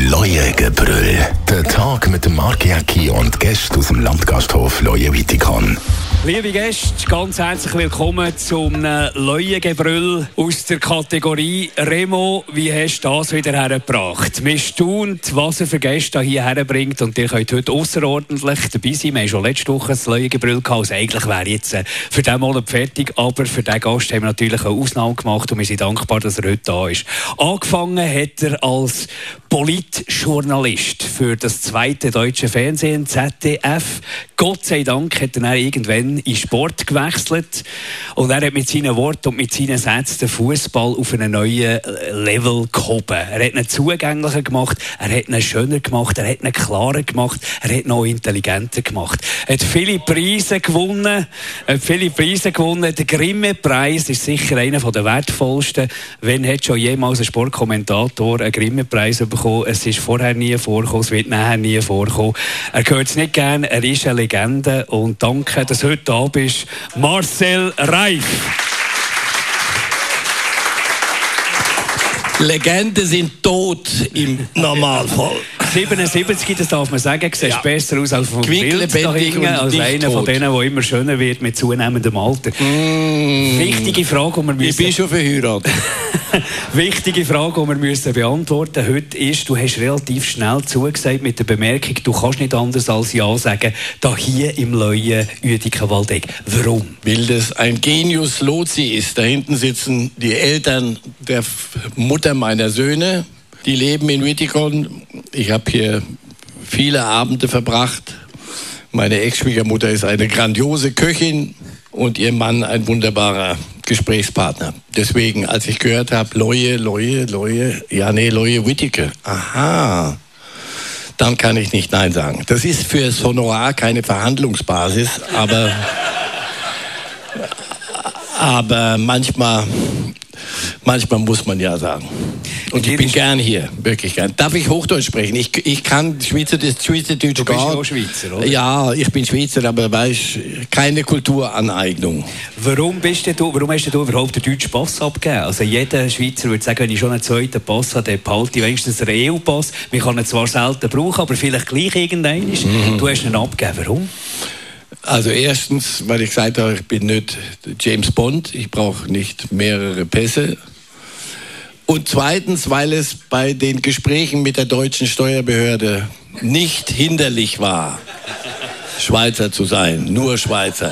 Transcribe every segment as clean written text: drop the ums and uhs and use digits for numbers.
Leuengebrüll. Der Tag mit dem Marc Jäcki und Gästen aus dem Landgasthof Leue-Wittikon. Liebe Gäste, ganz herzlich willkommen zum Leuengebrüll aus der Kategorie Remo. Wie hast du das wieder hergebracht? Mir staunt, was er für Gäste hier herbringt, und ihr könnt heute ausserordentlich dabei sein. Wir haben schon letzte Woche das Leuengebrüll gehabt. Also eigentlich wäre jetzt für diesen Monat fertig, aber für diesen Gast haben wir natürlich eine Ausnahme gemacht und wir sind dankbar, dass er heute da ist. Angefangen hat er als Politjournalist für das zweite deutsche Fernsehen, ZDF. Gott sei Dank hat er dann irgendwann in Sport gewechselt und er hat mit seinen Worten und mit seinen Sätzen den Fußball auf einen neuen Level gehoben. Er hat ihn zugänglicher gemacht, er hat ihn schöner gemacht, er hat ihn klarer gemacht, er hat ihn noch intelligenter gemacht. Er hat viele Preise gewonnen. Der Grimme-Preis ist sicher einer der wertvollsten. Wenn hat schon jemals ein Sportkommentator einen Grimme-Preis bekommen? Es ist vorher nie vorgekommen, es wird nachher nie vorkommen. Er gehört es nicht gerne, er ist eine Legende und danke, dass du heute da bist, Marcel Reif. Legenden sind tot im Normalfall. 77, das darf man sagen, siehst ja besser aus als vom Bild da hinten, als einer von denen, der immer schöner wird mit zunehmendem Alter. Wichtige Frage, die wir müssen... Ich bin schon verheiratet. Wichtige Frage, die wir müssen beantworten heute ist, du hast relativ schnell zugesagt mit der Bemerkung, du kannst nicht anders als Ja sagen, da hier im Leue-Uetiken-Waldeck. Warum? Weil das ein Genius Loci ist. Da hinten sitzen die Eltern der Mutter meiner Söhne. Die leben in Wittikon. Ich habe hier viele Abende verbracht. Meine Ex-Schwiegermutter ist eine grandiose Köchin und ihr Mann ein wunderbarer Gesprächspartner. Deswegen, als ich gehört habe, Leue, Leue-Wittikon. Aha, dann kann ich nicht Nein sagen. Das ist für das Honorar keine Verhandlungsbasis, aber manchmal muss man ja sagen. Und ich bin gern hier, wirklich gern. Darf ich Hochdeutsch sprechen? Ich kann Schweizerdeutsch gar. Du bist auch Schweizer, oder? Ja, ich bin Schweizer, aber weißt, keine Kulturaneignung. Warum hast du überhaupt den deutschen Pass abgegeben? Also jeder Schweizer würde sagen, wenn ich schon einen zweiten Pass habe, dann behalte ich wenigstens den EU-Pass. Man kann ihn zwar selten brauchen, aber vielleicht gleich irgendeinen. Du hast ihn abgegeben. Warum? Also erstens, weil ich gesagt habe, ich bin nicht James Bond. Ich brauche nicht mehrere Pässe. Und zweitens, weil es bei den Gesprächen mit der deutschen Steuerbehörde nicht hinderlich war, Schweizer zu sein, nur Schweizer.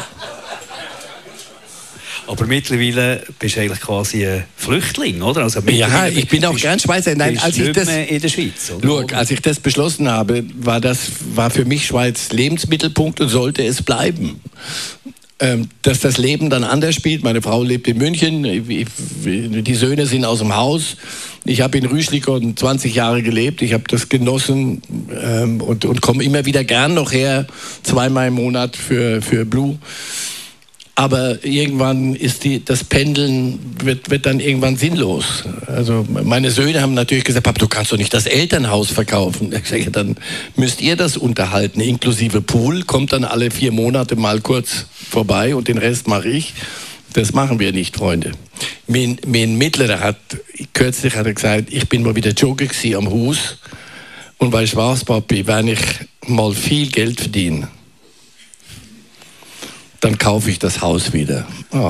Aber mittlerweile bist du eigentlich quasi ein Flüchtling, oder? Also ja, ich bin auch gern Schweizer. Nein, als ich das in der Schweiz, oder? Look, als ich das beschlossen habe, war für mich Schweiz Lebensmittelpunkt und sollte es bleiben. Dass das Leben dann anders spielt. Meine Frau lebt in München, die Söhne sind aus dem Haus. Ich habe in Rüschlikon 20 Jahre gelebt, ich habe das genossen und komme immer wieder gern noch her, 2-mal im Monat für Blue. Aber irgendwann ist das Pendeln wird dann irgendwann sinnlos. Also meine Söhne haben natürlich gesagt, Papa, du kannst doch nicht das Elternhaus verkaufen. Ich sage, dann müsst ihr das unterhalten, inklusive Pool, kommt dann alle 4 Monate mal kurz vorbei und den Rest mache ich. Das machen wir nicht, Freunde. Mein Mittlerer kürzlich hat er gesagt, ich bin mal wieder joggen am Haus und weißt du was, Papi, wenn ich mal viel Geld verdiene, dann kaufe ich das Haus wieder.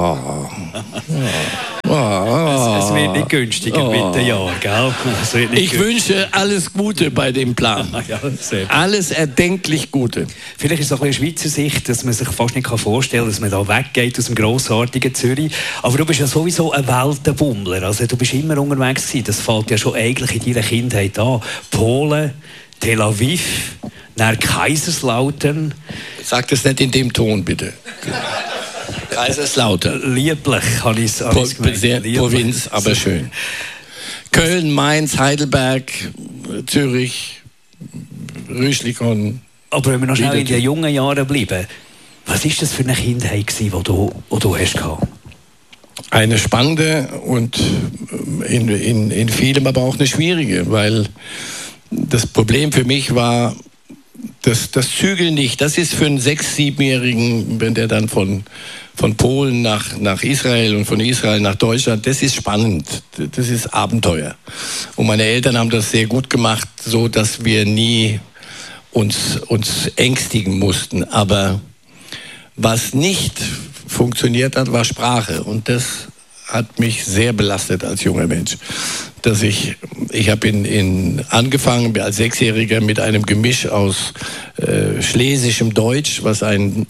Es wird nicht günstiger mit den Jahren, gell? Ich wünsche alles Gute bei dem Plan. Ja, alles erdenklich Gute. Vielleicht ist es auch ein bisschen Schweizer Sicht, dass man sich fast nicht vorstellen kann, dass man da weggeht aus dem grossartigen Zürich. Aber du bist ja sowieso ein Weltenbummler. Also du bist immer unterwegs gewesen. Das fällt ja schon eigentlich in deiner Kindheit an. Polen, Tel Aviv, nach Kaiserslautern. Sag das nicht in dem Ton, bitte. Kaiserslautern. Lieblich, habe ich es sehr Provinz, aber schön. Köln, Mainz, Heidelberg, Zürich, Rüschlikon. Aber wenn wir noch schnell in den jungen Jahren bleiben, was war das für eine Kindheit, die du hast gehabt? Eine spannende und in vielem aber auch eine schwierige, weil das Problem für mich war, Das Zügeln nicht. Das ist für einen 6-, 7-Jährigen, wenn der dann von Polen nach Israel und von Israel nach Deutschland, das ist spannend. Das ist Abenteuer. Und meine Eltern haben das sehr gut gemacht, so dass wir nie uns ängstigen mussten. Aber was nicht funktioniert hat, war Sprache. Und das hat mich sehr belastet als junger Mensch. Dass ich habe angefangen als 6-Jähriger mit einem Gemisch aus schlesischem Deutsch, was ein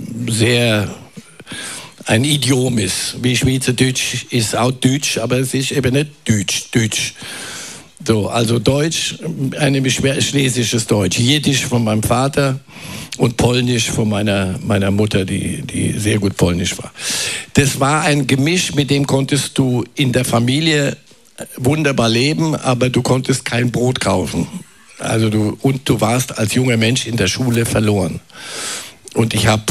Idiom ist. Wie Schweizerdeutsch ist auch Deutsch, aber es ist eben nicht Deutsch. So, also Deutsch, ein schlesisches Deutsch. Jiddisch von meinem Vater und Polnisch von meiner Mutter, die sehr gut Polnisch war. Das war ein Gemisch, mit dem konntest du in der Familie wunderbar leben, aber du konntest kein Brot kaufen. Also du warst als junger Mensch in der Schule verloren. Und ich habe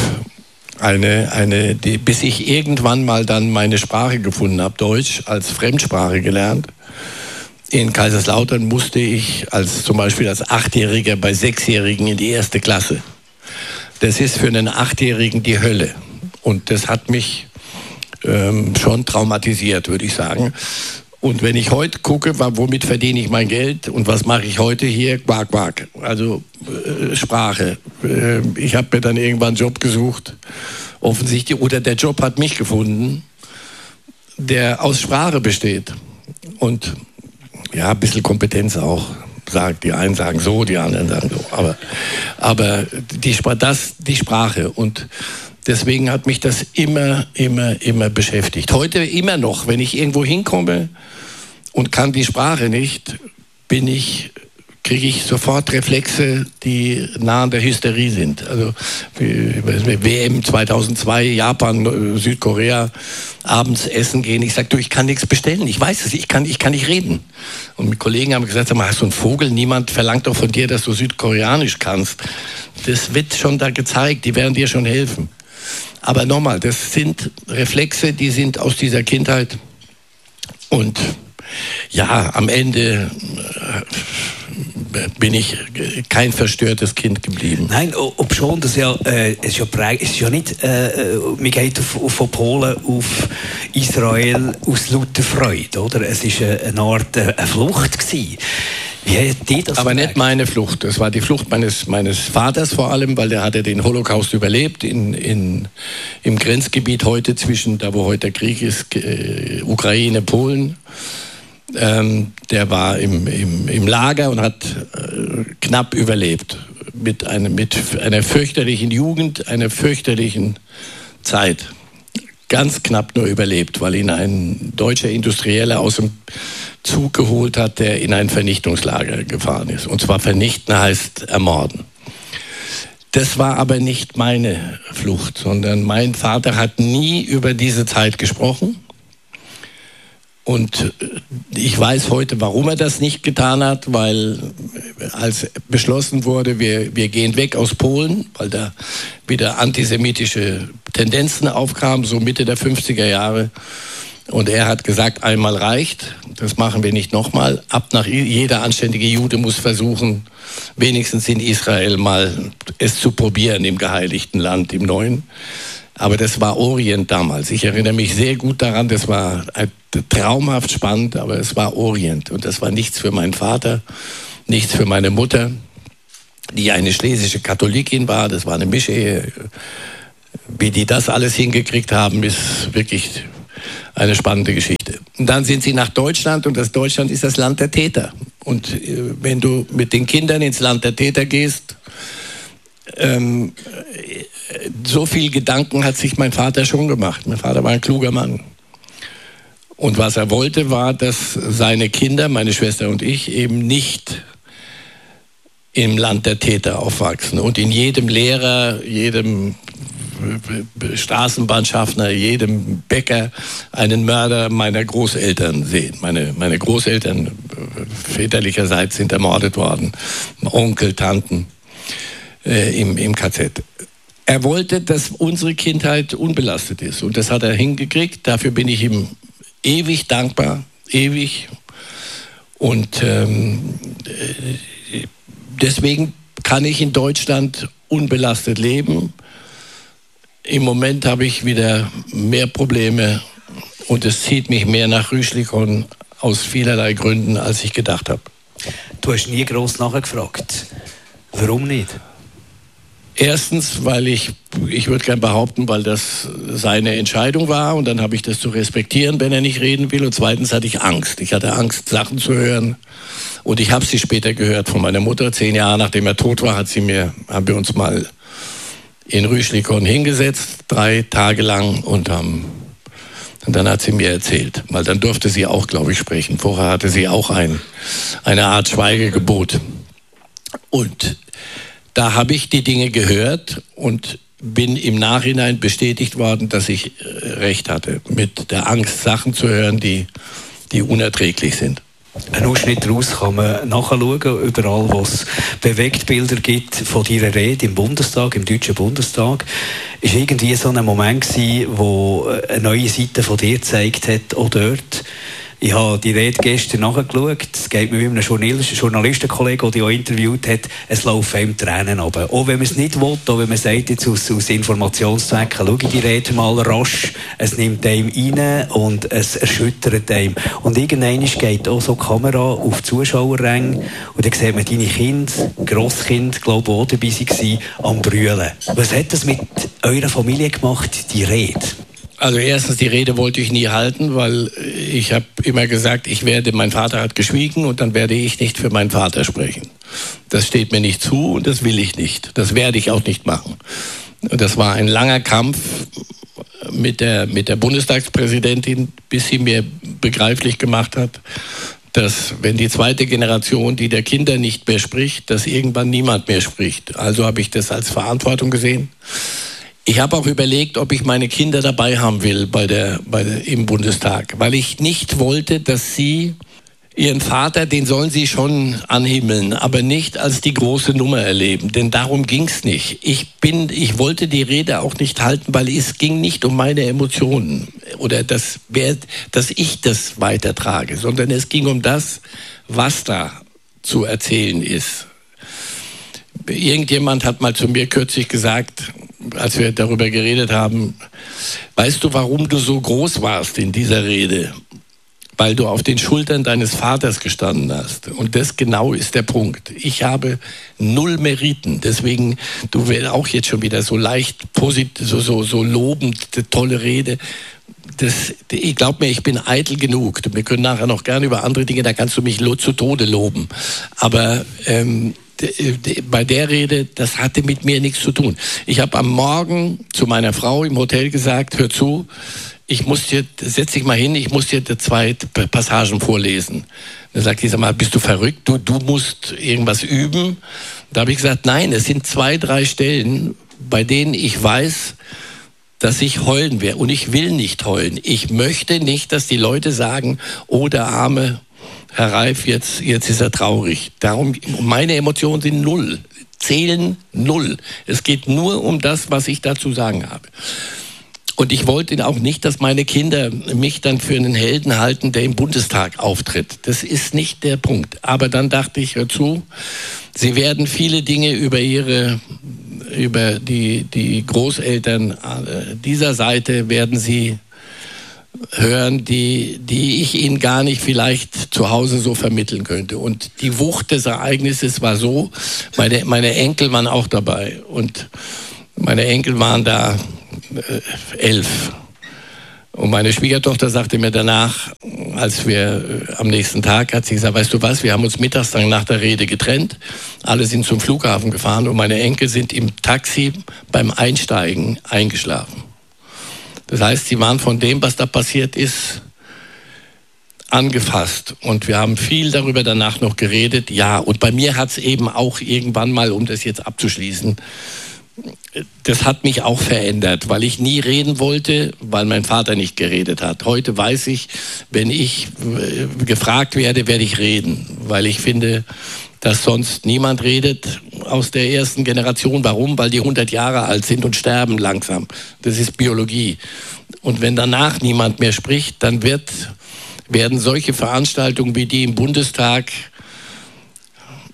bis ich irgendwann mal dann meine Sprache gefunden habe, Deutsch als Fremdsprache gelernt. In Kaiserslautern musste ich zum Beispiel als 8-Jähriger bei 6-Jährigen in die 1. Klasse. Das ist für einen 8-Jährigen die Hölle. Und das hat mich schon traumatisiert, würde ich sagen. Und wenn ich heute gucke, womit verdiene ich mein Geld und was mache ich heute hier, Quack. Also Sprache. Ich habe mir dann irgendwann einen Job gesucht, offensichtlich, oder der Job hat mich gefunden, der aus Sprache besteht. Und ja, ein bisschen Kompetenz auch. Die einen sagen so, die anderen sagen so. Aber die Sprache. Und deswegen hat mich das immer beschäftigt. Heute immer noch, wenn ich irgendwo hinkomme und kann die Sprache nicht, kriege ich sofort Reflexe, die nah an der Hysterie sind. Also WM 2002, Japan, Südkorea, abends essen gehen. Ich sage, ich kann nichts bestellen. Ich weiß es, ich kann nicht reden. Und mit Kollegen haben gesagt, hast du einen Vogel? Niemand verlangt doch von dir, dass du Südkoreanisch kannst. Das wird schon da gezeigt, die werden dir schon helfen. Aber nochmal, das sind Reflexe, die sind aus dieser Kindheit. Und ja, am Ende bin ich kein verstörtes Kind geblieben. Nein, obschon das es ist ja nicht, man geht von Polen auf Israel aus lauter Freude, oder? Es ist eine Art eine Flucht gewesen. Wie hat die das aber nicht meine Flucht. Es war die Flucht meines Vaters vor allem, weil der hatte den Holocaust überlebt im Grenzgebiet heute zwischen, da wo heute der Krieg ist, Ukraine, Polen. Der war im Lager und hat knapp überlebt. Mit einer fürchterlichen Jugend, einer fürchterlichen Zeit. Ganz knapp nur überlebt, weil ihn ein deutscher Industrieller aus dem Zug geholt hat, der in ein Vernichtungslager gefahren ist. Und zwar vernichten heißt ermorden. Das war aber nicht meine Flucht, sondern mein Vater hat nie über diese Zeit gesprochen. Und ich weiß heute, warum er das nicht getan hat, weil als beschlossen wurde, wir gehen weg aus Polen, weil da wieder antisemitische Tendenzen aufkamen, so Mitte der 50er Jahre. Und er hat gesagt, einmal reicht, das machen wir nicht nochmal. Jeder anständige Jude muss versuchen, wenigstens in Israel mal es zu probieren, im geheiligten Land, im Neuen. Aber das war Orient damals. Ich erinnere mich sehr gut daran, das war traumhaft spannend, aber es war Orient. Und das war nichts für meinen Vater, nichts für meine Mutter, die eine schlesische Katholikin war. Das war eine Mischehe. Wie die das alles hingekriegt haben, ist wirklich eine spannende Geschichte. Und dann sind sie nach Deutschland und das Deutschland ist das Land der Täter. Und wenn du mit den Kindern ins Land der Täter gehst, so viel Gedanken hat sich mein Vater schon gemacht. Mein Vater war ein kluger Mann. Und was er wollte, war, dass seine Kinder, meine Schwester und ich, eben nicht im Land der Täter aufwachsen und in jedem Lehrer, jedem Straßenbahnschaffner, jedem Bäcker einen Mörder meiner Großeltern sehen. Meine Großeltern väterlicherseits sind ermordet worden, Onkel, Tanten im KZ. Er wollte, dass unsere Kindheit unbelastet ist und das hat er hingekriegt. Dafür bin ich ihm ewig dankbar, ewig. Und deswegen kann ich in Deutschland unbelastet leben. Im Moment habe ich wieder mehr Probleme und es zieht mich mehr nach Rüschlikon aus vielerlei Gründen, als ich gedacht habe. Du hast nie gross nachgefragt. Warum nicht? Erstens, weil ich würde gerne behaupten, weil das seine Entscheidung war und dann habe ich das zu respektieren, wenn er nicht reden will. Und zweitens hatte ich Angst. Ich hatte Angst, Sachen zu hören. Und ich habe sie später gehört von meiner Mutter. 10 Jahre nachdem er tot war, haben wir uns mal in Rüschlikon hingesetzt, 3 Tage lang und dann hat sie mir erzählt. Weil dann durfte sie auch, glaube ich, sprechen. Vorher hatte sie auch eine Art Schweigegebot. Und da habe ich die Dinge gehört und bin im Nachhinein bestätigt worden, dass ich recht hatte. Mit der Angst, Sachen zu hören, die unerträglich sind. Ein Ausschnitt daraus kann man nachschauen, überall, wo es Bewegtbilder gibt von deiner Rede im Bundestag, im Deutschen Bundestag. Ist irgendwie so ein Moment gewesen, wo eine neue Seite von dir gezeigt hat, auch dort? Ich habe die Rede gestern nachgeschaut. Es geht mir wie einem Journalistenkollegen, der dich auch interviewt hat. Es laufen ihm Tränen runter. Auch wenn man es nicht will, auch wenn man sagt, jetzt aus Informationszwecken, schau ich die Rede mal rasch. Es nimmt einem rein und es erschüttert einem. Und irgendwann geht auch so die Kamera auf die Zuschauerränge und dann sieht man deine Kinder, Grosskind, glaube ich, auch dabei waren, am Brüllen. Was hat das mit eurer Familie gemacht, die Rede? Also erstens, die Rede wollte ich nie halten, weil ich habe immer gesagt, mein Vater hat geschwiegen und dann werde ich nicht für meinen Vater sprechen. Das steht mir nicht zu und das will ich nicht. Das werde ich auch nicht machen. Und das war ein langer Kampf mit der Bundestagspräsidentin, bis sie mir begreiflich gemacht hat, dass wenn die zweite Generation, die der Kinder nicht mehr spricht, dass irgendwann niemand mehr spricht. Also habe ich das als Verantwortung gesehen. Ich habe auch überlegt, ob ich meine Kinder dabei haben will im Bundestag, weil ich nicht wollte, dass sie ihren Vater, den sollen sie schon anhimmeln, aber nicht als die große Nummer erleben, denn darum ging es nicht. Ich wollte die Rede auch nicht halten, weil es ging nicht um meine Emotionen oder dass ich das weitertrage, sondern es ging um das, was da zu erzählen ist. Irgendjemand hat mal zu mir kürzlich gesagt, als wir darüber geredet haben, weißt du, warum du so groß warst in dieser Rede? Weil du auf den Schultern deines Vaters gestanden hast. Und das genau ist der Punkt. Ich habe 0 Meriten. Deswegen, du wirst auch jetzt schon wieder so leicht positiv, so lobend, tolle Rede. Ich glaube mir, ich bin eitel genug. Wir können nachher noch gerne über andere Dinge, da kannst du mich zu Tode loben. Aber bei der Rede, das hatte mit mir nichts zu tun. Ich habe am Morgen zu meiner Frau im Hotel gesagt, hör zu, setz dich mal hin, ich muss dir 2 Passagen vorlesen. Dann sagt sie, sag mal, bist du verrückt? Du musst irgendwas üben. Da habe ich gesagt, nein, es sind 2, 3 Stellen, bei denen ich weiß, dass ich heulen werde. Und ich will nicht heulen. Ich möchte nicht, dass die Leute sagen, oh, der arme Herr Reif, jetzt ist er traurig. Darum, meine Emotionen sind 0, zählen 0. Es geht nur um das, was ich da zu sagen habe. Und ich wollte auch nicht, dass meine Kinder mich dann für einen Helden halten, der im Bundestag auftritt. Das ist nicht der Punkt. Aber dann dachte ich, hör zu, sie werden viele Dinge über die Großeltern dieser Seite werden sie hören, die ich Ihnen gar nicht vielleicht zu Hause so vermitteln könnte. Und die Wucht des Ereignisses war so, meine Enkel waren auch dabei. Und meine Enkel waren da 11. Und meine Schwiegertochter sagte mir danach, als wir am nächsten Tag, hat sie gesagt, weißt du was, wir haben uns mittags dann nach der Rede getrennt. Alle sind zum Flughafen gefahren und meine Enkel sind im Taxi beim Einsteigen eingeschlafen. Das heißt, sie waren von dem, was da passiert ist, angefasst. Und wir haben viel darüber danach noch geredet. Ja, und bei mir hat es eben auch irgendwann mal, um das jetzt abzuschließen, das hat mich auch verändert, weil ich nie reden wollte, weil mein Vater nicht geredet hat. Heute weiß ich, wenn ich gefragt werde, werde ich reden, weil ich finde, dass sonst niemand redet aus der ersten Generation. Warum? Weil die 100 Jahre alt sind und sterben langsam. Das ist Biologie. Und wenn danach niemand mehr spricht, dann werden solche Veranstaltungen wie die im Bundestag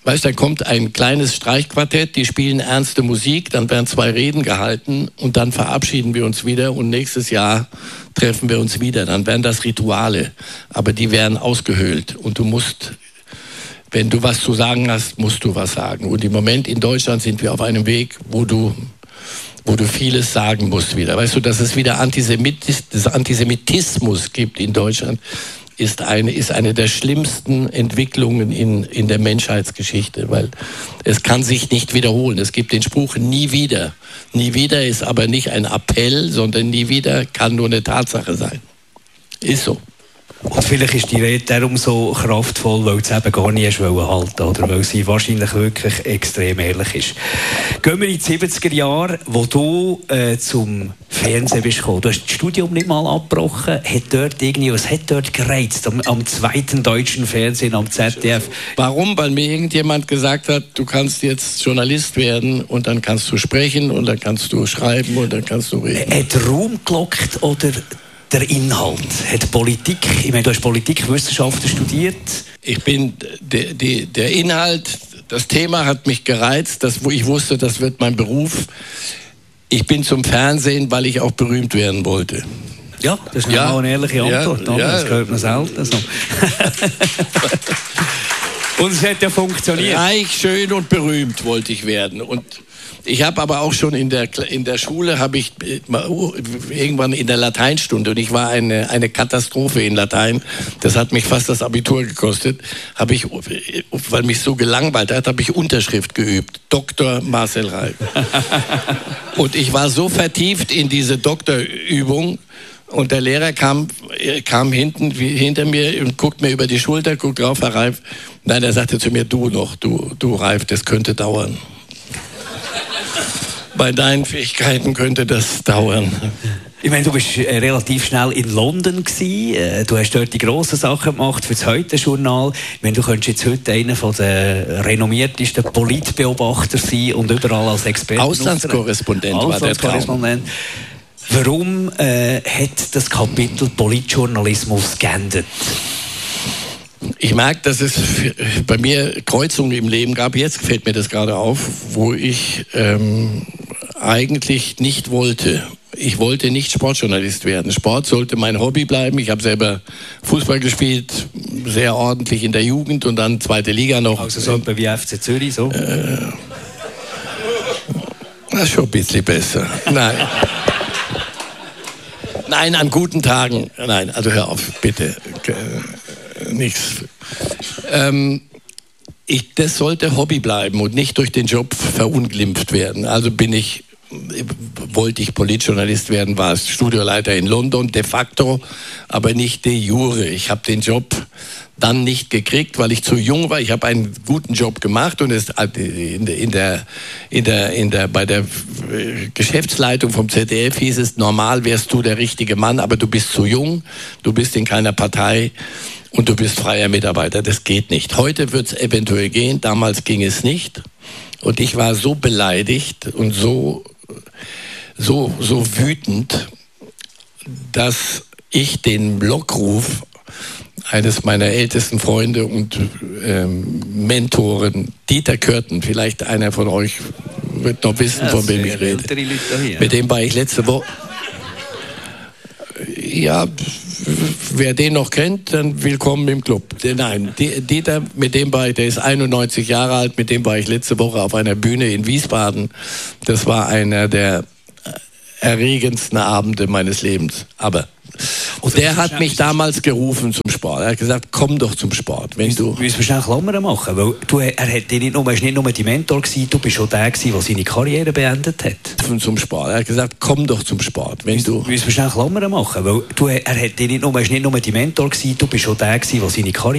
Weißt du, da kommt ein kleines Streichquartett, die spielen ernste Musik, dann werden 2 Reden gehalten und dann verabschieden wir uns wieder und nächstes Jahr treffen wir uns wieder. Dann werden das Rituale, aber die werden ausgehöhlt und du musst, wenn du was zu sagen hast, musst du was sagen. Und im Moment in Deutschland sind wir auf einem Weg, wo du vieles sagen musst wieder. Weißt du, dass es wieder Antisemitismus gibt in Deutschland, ist eine der schlimmsten Entwicklungen in der Menschheitsgeschichte, weil es kann sich nicht wiederholen. Es gibt den Spruch nie wieder. Nie wieder ist aber nicht ein Appell, sondern nie wieder kann nur eine Tatsache sein. Ist so. Und vielleicht ist die Rede darum so kraftvoll, weil es eben gar nicht halten wollte, oder weil sie wahrscheinlich wirklich extrem ehrlich ist. Gehen wir in die 70er Jahre, wo du zum Fernsehen bist gekommen. Du hast das Studium nicht mal abgebrochen. Was hat dort gereizt am zweiten deutschen Fernsehen, am ZDF? Warum? Weil mir irgendjemand gesagt hat, du kannst jetzt Journalist werden und dann kannst du sprechen und dann kannst du schreiben und dann kannst du reden. Hat Ruhm gelockt oder der Inhalt? Hat Politik, ich meine, du hast Politikwissenschaften studiert. Ich bin, der Inhalt, das Thema hat mich gereizt, wo ich wusste, das wird mein Beruf. Ich bin zum Fernsehen, weil ich auch berühmt werden wollte. Ja, das ist auch eine ehrliche Antwort. Das gehört man selten so. Und es hat ja funktioniert. Reich, schön und berühmt wollte ich werden. Und ich habe aber auch schon in der Schule, habe ich irgendwann in der Lateinstunde, und ich war eine Katastrophe in Latein, das hat mich fast das Abitur gekostet, habe ich, weil mich so gelangweilt hat, habe ich Unterschrift geübt. Dr. Marcel Reif. Und ich war so vertieft in diese Doktorübung, und der Lehrer kam hinter mir und guckt mir über die Schulter, guckt drauf, Herr Reif. Nein, er sagte zu mir, du Reif, das könnte dauern. Bei deinen Fähigkeiten könnte das dauern. Ich meine, du bist relativ schnell in London gewesen. Du hast dort die grossen Sachen gemacht für das Heute-Journal. Ich meine, du könntest jetzt heute einer von den renommiertesten Politbeobachter sein und überall als Experte. Auslandskorrespondent war der Traum. Warum hat das Kapitel Politjournalismus geendet? Ich merke, dass es bei mir Kreuzungen im Leben gab. Jetzt fällt mir das gerade auf, wo ich eigentlich nicht wollte. Ich wollte nicht Sportjournalist werden. Sport sollte mein Hobby bleiben. Ich habe selber Fußball gespielt, sehr ordentlich in der Jugend und dann 2. Liga noch. Also so wie FC Zürich, so? Das ist schon ein bisschen besser. Nein. Nein, an guten Tagen. Nein, also hör auf, bitte. Nichts. Das sollte Hobby bleiben und nicht durch den Job verunglimpft werden. Also wollte ich Politjournalist werden, war Studioleiter in London, de facto, aber nicht de jure. Ich habe den Job dann nicht gekriegt, weil ich zu jung war. Ich habe einen guten Job gemacht und bei der Geschäftsleitung vom ZDF hieß es, normal wärst du der richtige Mann, aber du bist zu jung, du bist in keiner Partei und du bist freier Mitarbeiter. Das geht nicht. Heute wird es eventuell gehen, damals ging es nicht. Und ich war so beleidigt und so wütend, dass ich den Lockruf eines meiner ältesten Freunde und Mentoren, Dieter Körten, vielleicht einer von euch wird noch wissen, von wem ich rede. Mit dem war ich letzte Woche. Ja, wer den noch kennt, dann willkommen im Club. Nein, Dieter, der ist 91 Jahre alt, mit dem war ich letzte Woche auf einer Bühne in Wiesbaden. Das war einer der erregendsten Abende meines Lebens. Aber und der hat mich damals gerufen zum Sport. Er hat gesagt, komm doch zum Sport. Du müssen schnell Klammern machen, weil er hat nicht nur die Mentor gewesen, du bist schon der gewesen, der seine Karriere beendet hat. Zum Sport. Er hat gesagt, komm doch zum Sport. Müssen schnell Klammern machen, weil er hat nicht nur die Mentor gewesen, du bist schon der gewesen, der seine Karriere